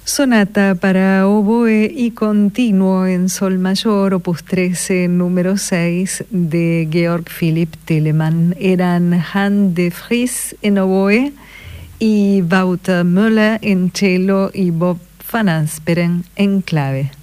Sonata para oboe y continuo en sol mayor, opus 13, número 6, de Georg Philipp Telemann. Eran Han de Vries en oboe y Wouter Müller en cello y Bob van Asperen en clave.